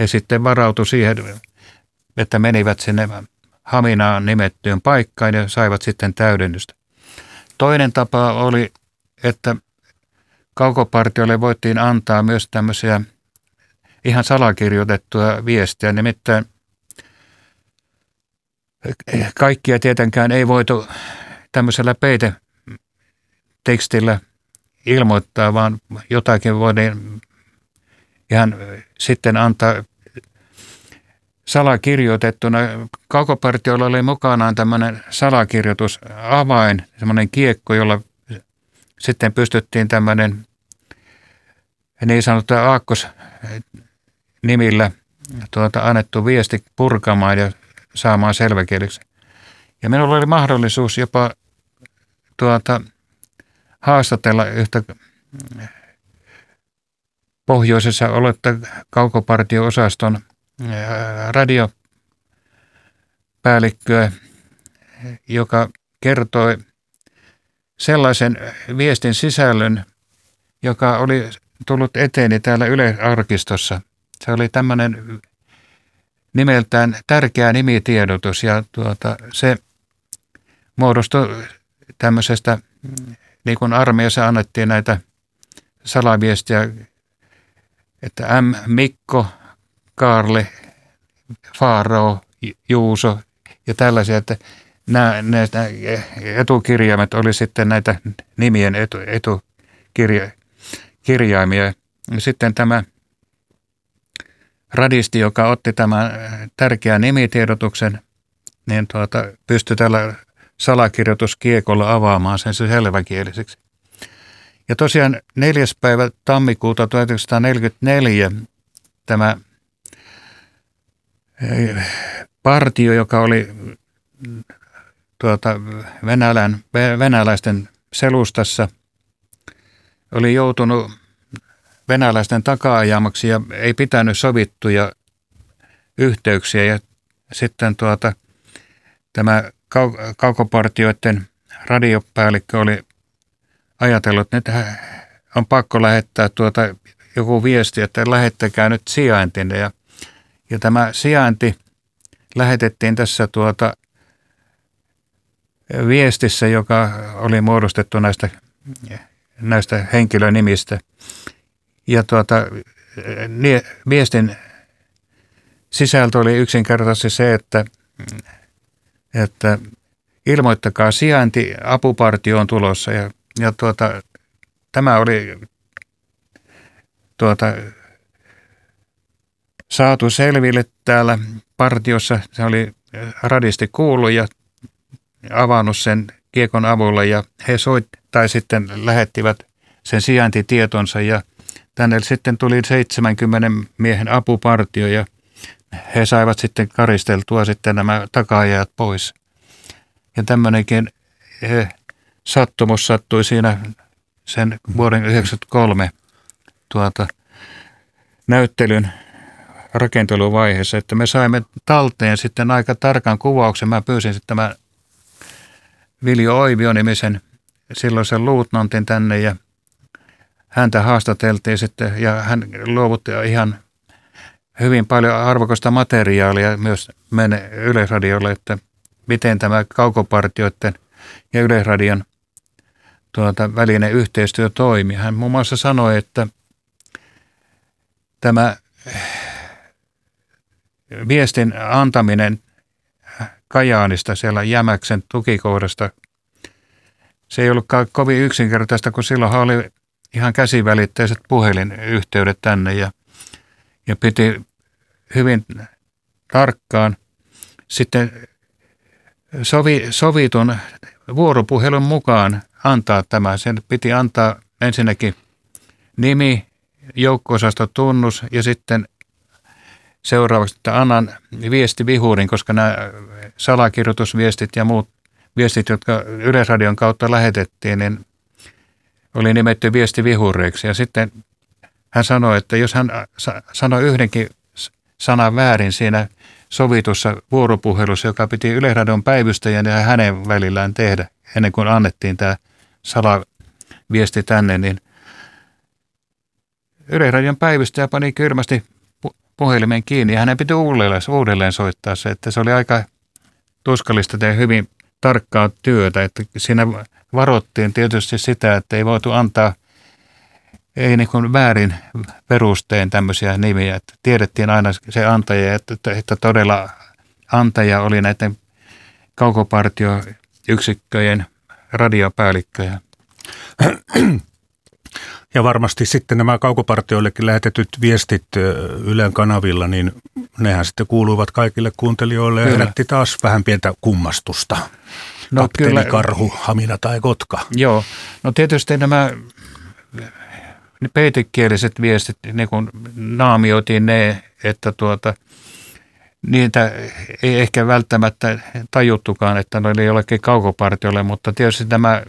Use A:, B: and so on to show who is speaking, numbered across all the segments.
A: he sitten varautuivat siihen, että menivät sinne Haminaan nimettyyn paikkaan ja saivat sitten täydennystä. Toinen tapa oli, että kaukopartioille voitiin antaa myös tämmöisiä ihan salakirjoitettuja viestejä. Nimittäin kaikkia tietenkään ei voitu tämmöisellä peitetekstillä ilmoittaa, vaan jotakin voidaan ihan sitten antaa salakirjoitettuna. Kaukopartioilla oli mukanaan tämmöinen salakirjoitusavain, semmoinen kiekko, jolla sitten pystyttiin tämmöinen niin sanottu aakkosnimillä annettu viesti purkamaan ja saamaan selväkieliksi. Ja minulla oli mahdollisuus jopa haastatella yhtä pohjoisessa oletta kaukopartio-osaston radiopäällikköä, joka kertoi sellaisen viestin sisällön, joka oli tullut eteeni täällä Yle-arkistossa. Se oli tämmöinen nimeltään tärkeä nimitiedotus ja se muodostui tämmöisestä, niin kuin armeijassa annettiin näitä salaviestiä, että M. Mikko, Kaarle, Faarao, Juuso ja tällaisia, että nämä etukirjaimet oli sitten näitä nimien etukirjaimia. Sitten tämä radisti, joka otti tämän tärkeän nimitiedotuksen, niin pystyi tällä salakirjoituskiekolla avaamaan sen selväkieliseksi. Ja tosiaan 4. päivä tammikuuta 1944 tämä partio, joka oli venäläisten selustassa, oli joutunut venäläisten taka-ajamaksi ja ei pitänyt sovittuja yhteyksiä. Ja sitten tämä kaukopartioiden radiopäällikkö oli ajatellut, että nyt on pakko lähettää joku viesti, että lähettäkää nyt sijaintinne. Ja tämä sijainti lähetettiin tässä viestissä, joka oli muodostettu näistä henkilönimistä. Ja viestin sisältö oli yksinkertaisesti se, että ilmoittakaa sijainti, apupartio on tulossa. Ja tämä oli saatu selville täällä partiossa. Se oli radisti kuullut ja avannut sen kiekon avulla ja he sitten lähettivät sen sijaintitietonsa ja tänne sitten tuli 70 miehen apupartio ja he saivat sitten karisteltua sitten nämä taka-ajajat pois. Ja tämmöinenkin sattumus sattui siinä sen vuoden 1993 näyttelyn rakenteluvaiheessa, että me saimme talteen sitten aika tarkan kuvauksen. Mä pyysin sitten tämän Viljo Oivio-nimisen silloisen luutnantin tänne ja häntä haastateltiin sitten ja hän luovutti ihan hyvin paljon arvokasta materiaalia myös Yleisradiolle, että miten tämä kaukopartioiden ja Yleisradion välinen yhteistyö toimi. Hän muun muassa sanoi, että tämä viestin antaminen Kajaanista siellä Jämäksen tukikohdasta, se ei ollutkaan kovin yksinkertaista, kun silloinhan oli ihan käsivälitteiset puhelinyhteydet tänne ja piti hyvin tarkkaan sitten sovitun vuoropuhelun mukaan antaa tämä. Sen piti antaa ensinnäkin nimi, joukko-osastotunnus ja sitten seuraavaksi, että annan viestivihurin, koska nämä salakirjoitusviestit ja muut viestit, jotka Yleisradion kautta lähetettiin, niin oli nimetty viestivihureiksi. Ja sitten hän sanoi, että jos hän sanoi yhdenkin sanan väärin siinä sovitussa vuoropuhelussa, joka piti Yleisradion päivystäjän ja hänen välillään tehdä ennen kuin annettiin tämä salaviesti tänne, niin Yleisradion päivystäjä pani kylmästi puhelimen kiinni ja hänen piti uudelleen soittaa se, että se oli aika tuskallista tehdä hyvin tarkkaa työtä, että siinä varoittiin tietysti sitä, että ei voitu antaa ei niin kuin väärin perustein tämmöisiä nimiä, että tiedettiin aina se antaja, että todella antaja oli näiden kaukopartioyksikköjen radiopäällikköjä.
B: Ja varmasti sitten nämä kaukopartioillekin lähetetyt viestit Ylen kanavilla, niin nehän sitten kuuluivat kaikille kuuntelijoille ja herätti taas vähän pientä kummastusta. No, Kapteeni kyllä. Karhu, Hamina tai Kotka.
A: Joo, no tietysti nämä peitekieliset viestit, niin kun naamioitiin ne, että niitä ei ehkä välttämättä tajuttukaan, että ne oli jollekin kaukopartiolle, mutta tietysti nämä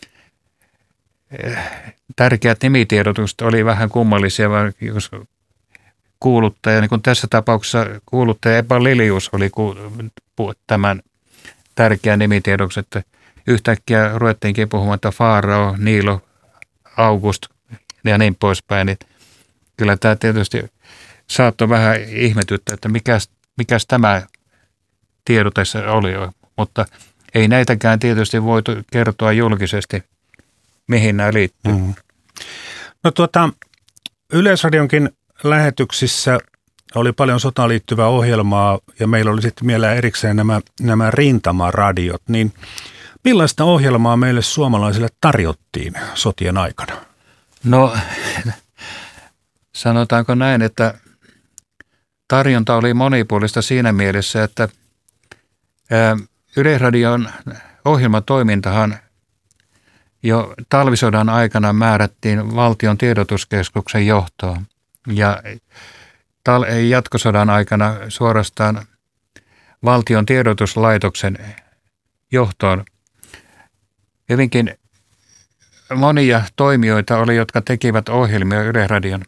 A: tärkeät nimitiedotukset oli vähän kummallisia, jos kuuluttaja, niin kuin tässä tapauksessa kuuluttaja Epa Lilius oli tämän tärkeän nimitiedotuksen, että yhtäkkiä ruvettiinkin puhumaan, että Faarao, Niilo, August ja niin poispäin, niin kyllä tämä tietysti saattoi vähän ihmetyttää, että mikäs tämä tiedotessa oli, mutta ei näitäkään tietysti voitu kertoa julkisesti, mihin nämä liittyy. Mm.
B: No Yleisradionkin lähetyksissä oli paljon sotaan liittyvää ohjelmaa ja meillä oli sitten vielä erikseen nämä rintamaradiot, niin millaista ohjelmaa meille suomalaisille tarjottiin sotien aikana?
A: No sanotaanko näin, että tarjonta oli monipuolista siinä mielessä, että Yleisradion ohjelmatoimintahan jo talvisodan aikana määrättiin valtion tiedotuskeskuksen johtoon ja jatkosodan aikana suorastaan valtion tiedotuslaitoksen johtoon. Hyvinkin monia toimijoita oli, jotka tekivät ohjelmia Yleisradion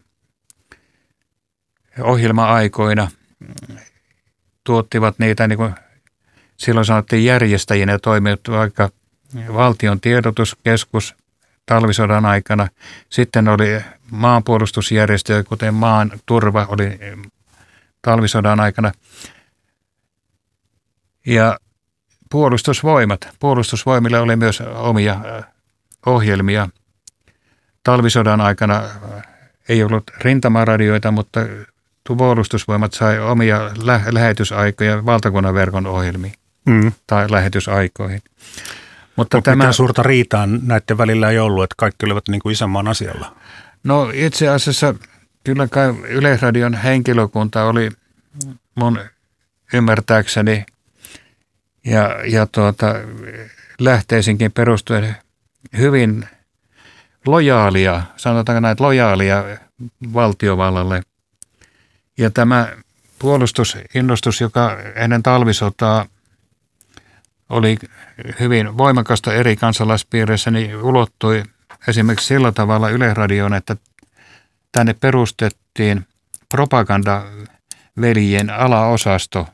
A: ohjelma-aikoina. Tuottivat niitä, niin kuin silloin sanottiin järjestäjinä, toimijat vaikka valtion tiedotuskeskus talvisodan aikana. Sitten oli maanpuolustusjärjestöjä, kuten Maan turva oli talvisodan aikana. Ja puolustusvoimat. Puolustusvoimilla oli myös omia ohjelmia. Talvisodan aikana ei ollut rintamaradioita, mutta puolustusvoimat sai omia lähetysaikoja valtakunnan verkon ohjelmiin tai lähetysaikoihin.
B: Mutta mitään suurta riitaa näiden välillä ei ollut, että kaikki olivat niin kuin isänmaan asialla.
A: No itse asiassa kyllä kai Yleisradion henkilökunta oli mun ymmärtääkseni ja lähteisinkin perustuen hyvin lojaalia, sanotaanko näin, lojaalia valtiovallalle. Ja tämä puolustusinnostus, joka ennen talvisotaa oli hyvin voimakasta eri kansalaispiireissä, niin ulottui esimerkiksi sillä tavalla Yleisradioon, että tänne perustettiin propagandaveljien alaosasto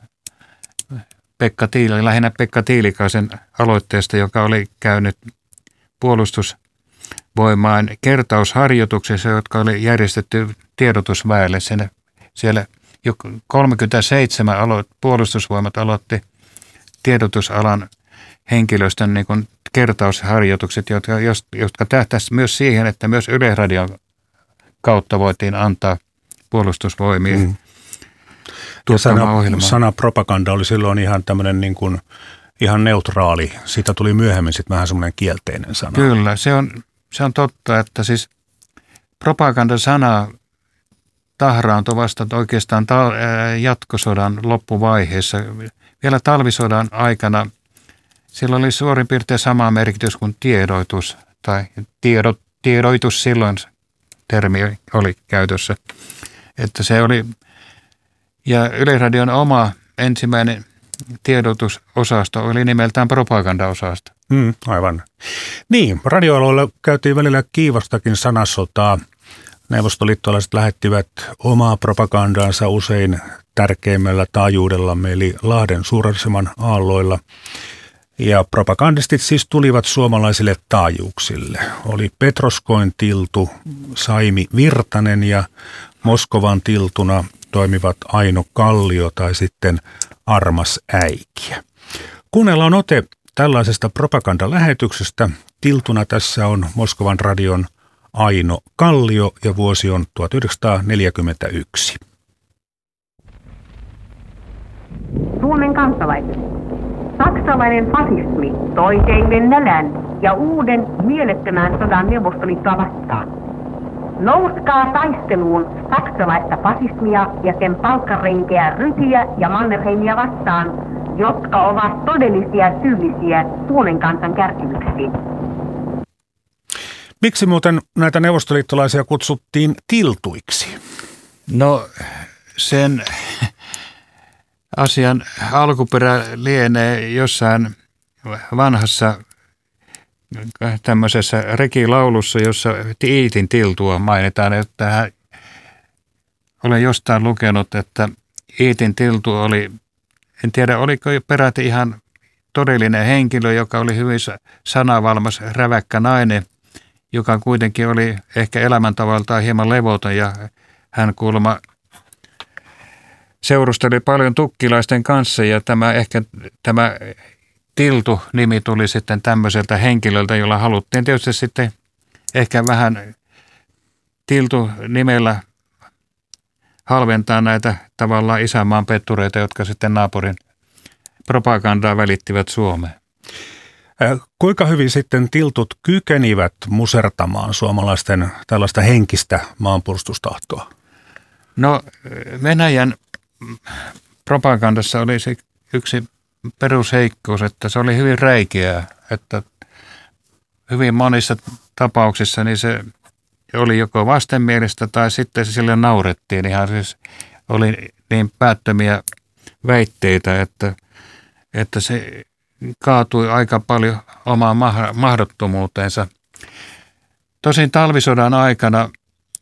A: lähinnä Pekka Tiilikaisen aloitteesta, joka oli käynyt puolustusvoimaan kertausharjoituksissa, jotka oli järjestetty tiedotusväelle. Siellä jo 37 puolustusvoimat aloitti tiedotusalan henkilöstön niin kuin kertausharjoitukset, jotka tähtäisivät myös siihen, että myös Yleisradion kautta voitiin antaa puolustusvoimia.
B: Tuo sana propaganda oli silloin ihan tämmöinen niin kuin ihan neutraali. Siitä tuli myöhemmin sitten vähän semmoinen kielteinen sana.
A: Kyllä, se on totta, että siis propagandasana tahraantui vasta oikeastaan jatkosodan loppuvaiheessa. Vielä talvisodan aikana sillä oli suurin piirtein sama merkitys kuin tiedoitus tai tiedoitus silloin termi oli käytössä. Että se oli, ja Yleisradion oma ensimmäinen tiedotusosasto oli nimeltään propagandaosasto.
B: Aivan. Niin, radioalueella käytiin välillä kiivastakin sanasotaa. Neuvostoliittolaiset lähettivät omaa propagandaansa usein tärkeimmällä taajuudellamme, eli Lahden suuraseman aalloilla. Ja propagandistit siis tulivat suomalaisille taajuuksille. Oli Petroskoin Tiltu, Saimi Virtanen ja Moskovan tiltuna toimivat Aino Kallio tai sitten Armas Äikiä. Kuunnellaan ote tällaisesta propagandalähetyksestä. Tiltuna tässä on Moskovan radion Aino Kallio ja vuosi on 1941.
C: Suomen kansalaiset. Saksalainen fasismi toi teille nälän ja uuden mielettömän sodan Neuvostoliittoa vastaan. Nouskaa taisteluun saksalaista fasismia ja sen palkkarenkeä Rytiä ja Mannerheimia vastaan, jotka ovat todellisia syyllisiä Suomen kansan kärsimyksiin.
B: Miksi muuten näitä neuvostoliittolaisia kutsuttiin tiltuiksi?
A: No sen asian alkuperä lienee jossain vanhassa tämmöisessä rekilaulussa, jossa Iitin tiltua mainitaan, että olen jostain lukenut, että Iitin tiltu oli, en tiedä oliko peräti ihan todellinen henkilö, joka oli hyvin sanavalmas, räväkkä nainen, joka kuitenkin oli ehkä elämäntavaltaan hieman levoton ja hän kuulemma seurusteli paljon tukkilaisten kanssa ja tämä Tiltu-nimi tuli sitten tämmöiseltä henkilöltä, jolla haluttiin tietysti sitten ehkä vähän Tiltu-nimellä halventaa näitä tavallaan isänmaan pettureita, jotka sitten naapurin propagandaa välittivät Suomeen.
B: Kuinka hyvin sitten tiltut kykenivät musertamaan suomalaisten tällaista henkistä maanpuolustustahtoa?
A: No Venäjän propagandassa oli se yksi perusheikkous, että se oli hyvin räikeää, että hyvin monissa tapauksissa niin se oli joko vastenmielistä tai sitten se sille naurettiin. Ihan siis oli niin päättömiä väitteitä, että se kaatui aika paljon omaan mahdottomuuteensa. Tosin talvisodan aikana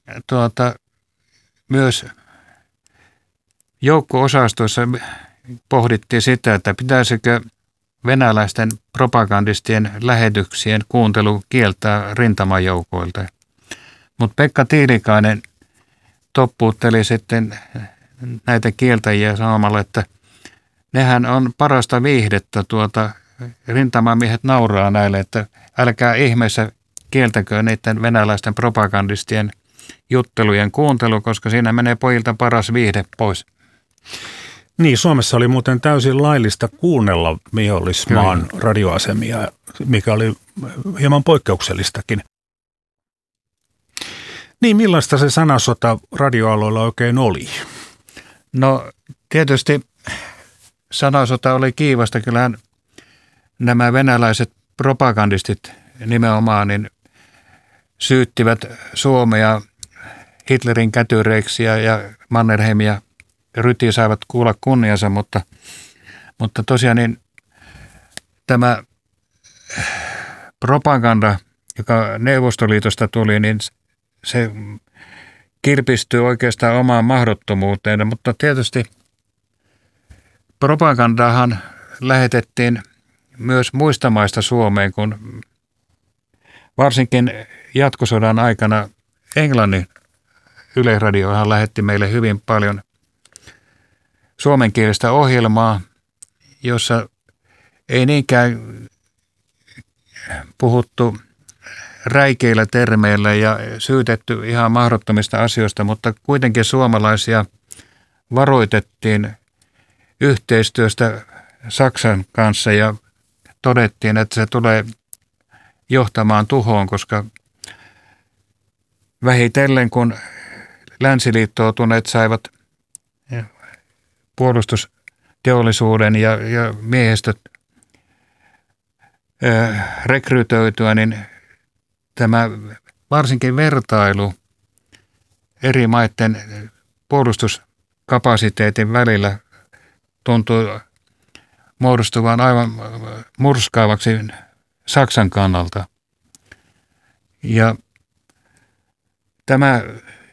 A: myös joukko-osastoissa pohdittiin sitä, että pitäisikö venäläisten propagandistien lähetyksien kuuntelu kieltää rintamajoukoilta. Mutta Pekka Tiilikainen toppuutteli sitten näitä kieltäjiä sanomalla, että nehän on parasta viihdettä, rintamamiehet nauraa näille, että älkää ihmeessä kieltäkö niiden venäläisten propagandistien juttelujen kuuntelu, koska siinä menee pojilta paras viihde pois.
B: Niin, Suomessa oli muuten täysin laillista kuunnella vihollismaan radioasemia, mikä oli hieman poikkeuksellistakin. Niin, millaista se sanasota radioalueella oikein oli?
A: No tietysti sanasota oli kiivasta. Kyllähän nämä venäläiset propagandistit nimenomaan niin syyttivät Suomea Hitlerin kätyreiksi ja Mannerheimia ja Ryti saivat kuulla kunniansa, mutta tosiaan niin tämä propaganda, joka Neuvostoliitosta tuli, niin se kilpistyy oikeastaan omaan mahdottomuuteen, mutta tietysti propagandaahan lähetettiin myös muista maista Suomeen, kun varsinkin jatkosodan aikana Englannin Yleisradiohan lähetti meille hyvin paljon suomenkielistä ohjelmaa, jossa ei niinkään puhuttu räikeillä termeillä ja syytetty ihan mahdottomista asioista, mutta kuitenkin suomalaisia varoitettiin yhteistyöstä Saksan kanssa ja todettiin, että se tulee johtamaan tuhoon, koska vähitellen kun länsiliittoutuneet saivat puolustusteollisuuden ja miehistöt rekrytoitua, niin tämä varsinkin vertailu eri maiden puolustuskapasiteetin välillä tuntui muodostuvan aivan murskaavaksi Saksan kannalta. Ja tämä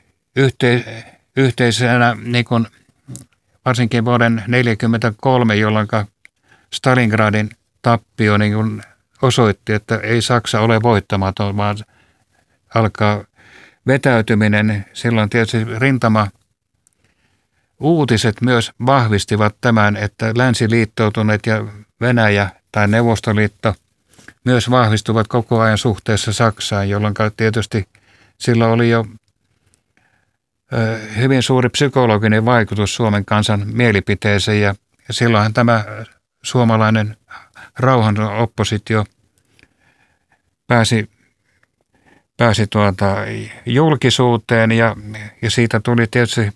A: yhteisenä, niin kuin varsinkin vuoden 1943, jolloin Stalingradin tappio niin kuin osoitti, että ei Saksa ole voittamaton, vaan alkaa vetäytyminen, silloin tietysti rintama-uutiset myös vahvistivat tämän, että länsiliittoutuneet ja Venäjä tai Neuvostoliitto myös vahvistuvat koko ajan suhteessa Saksaan, jolloin tietysti silloin oli jo hyvin suuri psykologinen vaikutus Suomen kansan mielipiteeseen ja silloinhan tämä suomalainen rauhan oppositio pääsi julkisuuteen ja siitä tuli tietysti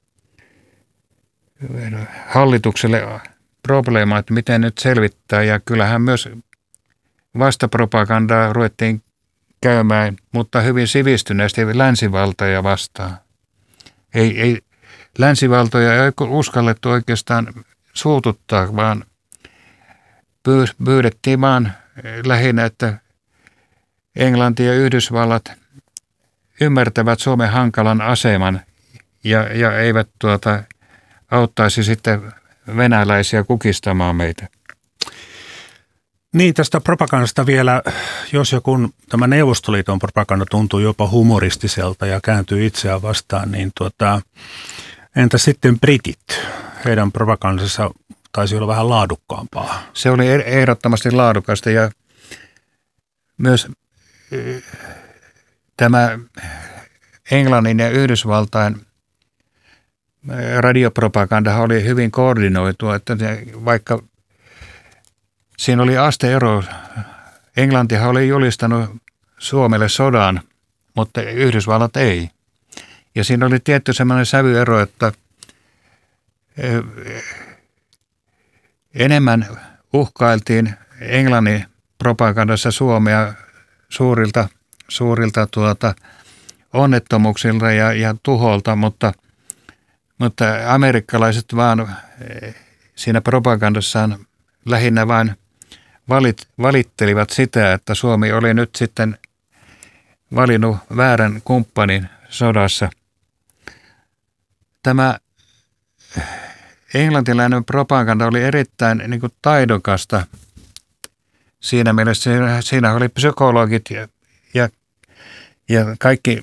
A: hallitukselle probleema, että miten nyt selvittää ja kyllähän myös vastapropagandaa ruvettiin käymään, mutta hyvin sivistyneesti länsivaltoja vastaan. Ei länsivaltoja ei uskallettu oikeastaan suututtaa, vaan pyydettiin vaan lähinnä, että Englanti ja Yhdysvallat ymmärtävät Suomen hankalan aseman ja eivät auttaisi sitten venäläisiä kukistamaan meitä.
B: Niin, tästä propagandasta vielä, jos ja kun tämä Neuvostoliiton propaganda tuntuu jopa humoristiselta ja kääntyy itseään vastaan, niin entä sitten britit? Heidän propagandansa taisi olla vähän laadukkaampaa.
A: Se oli ehdottomasti laadukasta ja myös tämä Englannin ja Yhdysvaltain radiopropaganda oli hyvin koordinoitua, että vaikka siinä oli asteero. Englantihan oli julistanut Suomelle sodan, mutta Yhdysvallat ei. Ja siinä oli tietty semmoinen sävyero, että enemmän uhkailtiin Englannin propagandassa Suomea suurilta onnettomuuksilta ja tuholta, mutta amerikkalaiset vaan siinä propagandassaan lähinnä vain valittelivat sitä, että Suomi oli nyt sitten valinnut väärän kumppanin sodassa. Tämä englantilainen propaganda oli erittäin taidokasta. Siinä mielessä siinä oli psykologit ja kaikki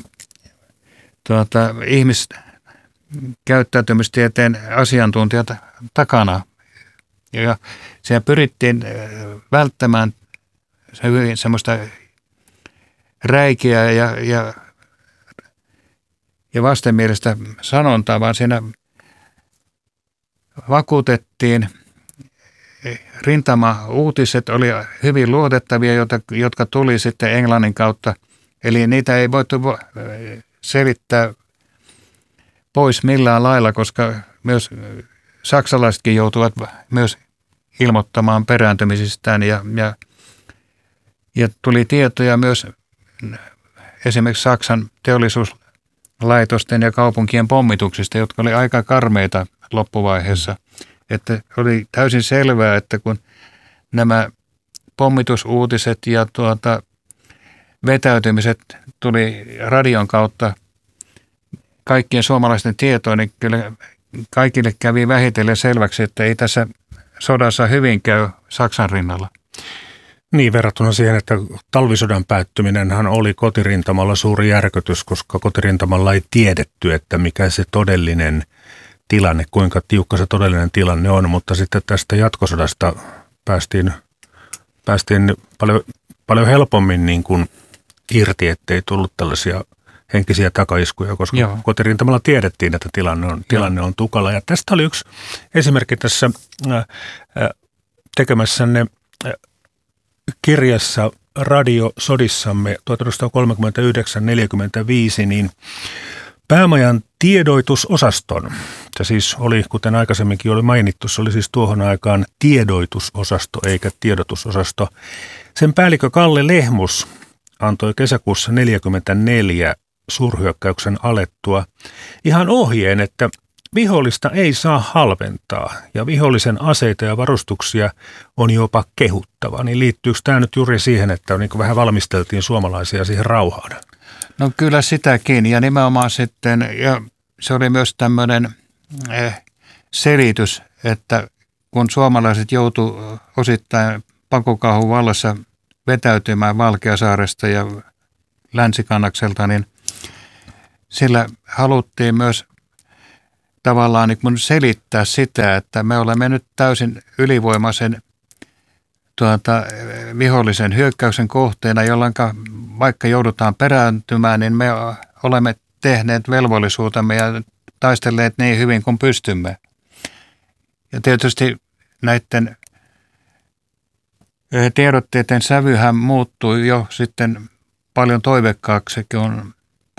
A: ihmiskäyttäytymistieteen asiantuntijat takana. Ja siellä pyrittiin välttämään hyvin semmoista räikeää ja vastenmielistä sanontaa, vaan siinä vakuutettiin. Rintama-uutiset oli hyvin luotettavia, jotka tuli sitten Englannin kautta. Eli niitä ei voitu selittää pois millään lailla, koska myös saksalaisetkin joutuvat myös ilmoittamaan perääntymisistään ja tuli tietoja myös esimerkiksi Saksan teollisuuslaitosten ja kaupunkien pommituksista, jotka oli aika karmeita loppuvaiheessa. Että oli täysin selvää, että kun nämä pommitusuutiset ja vetäytymiset tuli radion kautta kaikkien suomalaisten tietoon, niin kyllä kaikille kävi vähitellen selväksi, että ei tässä sodassa hyvin käy Saksan rinnalla.
B: Niin, verrattuna siihen, että talvisodan päättyminenhän oli kotirintamalla suuri järkytys, koska kotirintamalla ei tiedetty, että mikä se todellinen tilanne, kuinka tiukka se todellinen tilanne on, mutta sitten tästä jatkosodasta päästiin paljon helpommin niin kuin irti, ettei tullut tällaisia henkisiä takaiskuja, koska kotirintamalla tiedettiin, että tilanne on tukala. Ja tästä oli yksi esimerkki tässä tekemässänne kirjassa Radiosodissamme 1939-1945, niin Päämajan tiedoitusosaston, se siis oli, kuten aikaisemminkin oli mainittu, se oli siis tuohon aikaan tiedoitusosasto eikä tiedotusosasto. Sen päällikkö Kalle Lehmus antoi kesäkuussa 1944 suurhyökkäyksen alettua ihan ohjeen, että vihollista ei saa halventaa ja vihollisen aseita ja varustuksia on jopa kehuttava. Niin liittyykö tämä nyt juuri siihen, että niin vähän valmisteltiin suomalaisia siihen rauhaan?
A: No kyllä sitäkin ja nimenomaan sitten, ja se oli myös tämmöinen selitys, että kun suomalaiset joutu osittain pakokauhun vallassa vetäytymään Valkeasaaresta ja Länsikannakselta, niin sillä haluttiin myös tavallaan niin kuin selittää sitä, että me olemme nyt täysin ylivoimaisen vihollisen hyökkäyksen kohteena, jolloin vaikka joudutaan perääntymään, niin me olemme tehneet velvollisuutemme ja taistelleet niin hyvin kuin pystymme. Ja tietysti näiden tiedotteiden sävyhän muuttui jo sitten paljon toiveikkaaksi, kun